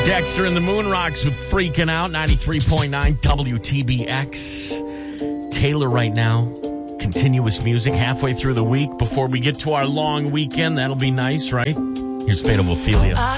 Dexter and the Moon Rocks with Freaking Out, 93.9 WTBX. Taylor right now, continuous music halfway through the week before we get to our long weekend. That'll be nice, right? Here's Fate of Ophelia.